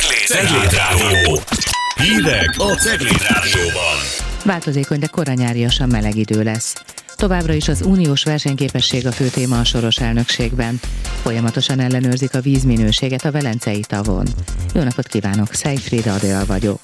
Cegléd Rádió. Hírek a Cegléd Rádióban. Változékony, de koranyáriasan meleg idő lesz. Továbbra is az uniós versenyképesség a fő téma a soros elnökségben. Folyamatosan ellenőrzik a vízminőséget a Velencei tavon. Jó napot kívánok, Szejfried Adél vagyok.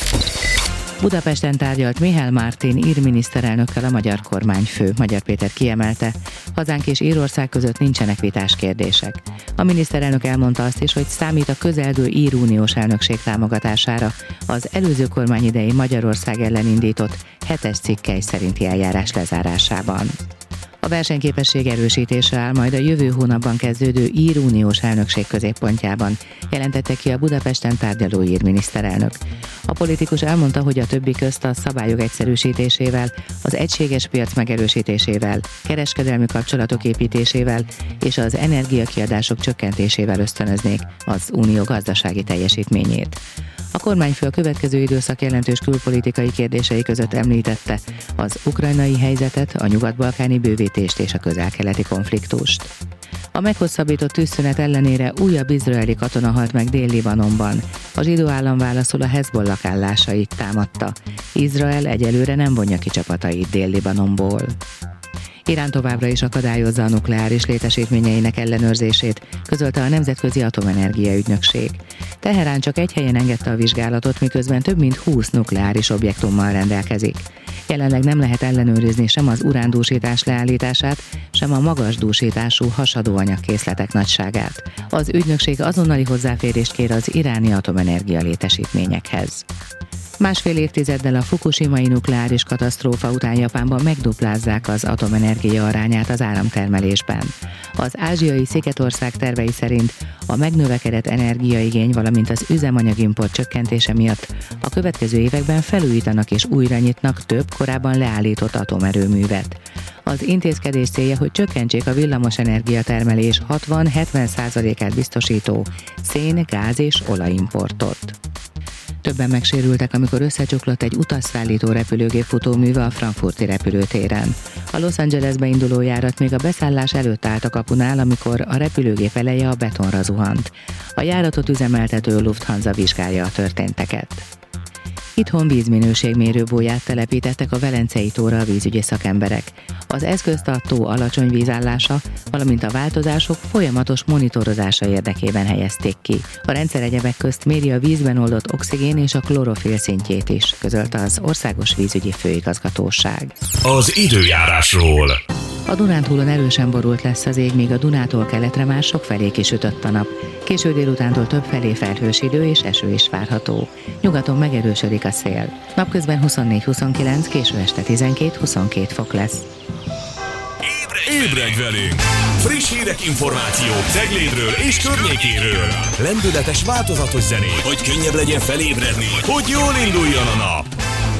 Budapesten tárgyalt Mihály Martin ír miniszterelnökkel a magyar kormányfő. Magyar Péter kiemelte, hazánk és Írország között nincsenek vitás kérdések. A miniszterelnök elmondta azt is, hogy számít a közelgő ír uniós elnökség támogatására az előző kormány idején Magyarország ellen indított 7-es cikkely szerinti eljárás lezárásában. A versenyképesség erősítése áll majd a jövő hónapban kezdődő ír uniós elnökség középpontjában, jelentette ki a Budapesten tárgyaló ír miniszterelnök. A politikus elmondta, hogy a többi közt a szabályok egyszerűsítésével, az egységes piac megerősítésével, kereskedelmi kapcsolatok építésével és az energiakiadások csökkentésével ösztönöznék az unió gazdasági teljesítményét. A kormányfő a következő időszak jelentős külpolitikai kérdései között említette az ukrajnai helyzetet, a nyugat-balkáni bővítést és a közel-keleti konfliktust. A meghosszabbított tűzszünet ellenére újabb izraeli katona halt meg Dél-Libanonban. A zsidó állam válaszul a Hezbollah állásait támadta. Izrael egyelőre nem vonja ki csapatait Dél-Libanonból. Irán továbbra is akadályozza a nukleáris létesítményeinek ellenőrzését, közölte a Nemzetközi Atomenergia Ügynökség. Teherán csak egy helyen engedte a vizsgálatot, miközben több mint 20 nukleáris objektummal rendelkezik. Jelenleg nem lehet ellenőrizni sem az urándúsítás leállítását, sem a magas dúsítású hasadóanyagkészletek nagyságát. Az ügynökség azonnali hozzáférést kér az iráni atomenergia létesítményekhez. Másfél évtizeddel a fukushimai nukleáris katasztrófa után Japánban megduplázzák az atomenergia arányát az áramtermelésben. Az ázsiai szigetország tervei szerint a megnövekedett energiaigény, valamint az üzemanyagimport csökkentése miatt a következő években felújítanak és újra nyitnak több korábban leállított atomerőművet. Az intézkedés célja, hogy csökkentsék a villamosenergia termelés 60-70%-át biztosító szén, gáz és olajimportot. Többen megsérültek, amikor összecsuklott egy utasszállító repülőgép futóműve a frankfurti repülőtéren. A Los Angelesbe induló járat még a beszállás előtt állt a kapunál, amikor a repülőgép eleje a betonra zuhant. A járatot üzemeltető Lufthansa vizsgálja a történteket. Itthon vízminőségmérőbóját telepítettek a Velencei tóra a vízügyi szakemberek. Az eszközt a tó alacsony vízállása, valamint a változások folyamatos monitorozása érdekében helyezték ki. A rendszer egyebek közt méri a vízben oldott oxigén és a klorofil szintjét is, közölte az Országos Vízügyi Főigazgatóság. Az időjárásról. A Dunántúlon erősen borult lesz az ég, míg a Dunától keletre már sokfelé kisütött a nap. Késő délutántól többfelé felhős idő és eső is várható. Nyugaton megerősödik a szél. Napközben 24-29, késő este 12-22 fok lesz. Ébredj velünk! Friss hírek, információk Ceglédről és környékéről. Lendületes, változatos zenék, hogy könnyebb legyen felébredni, hogy jól induljon a nap.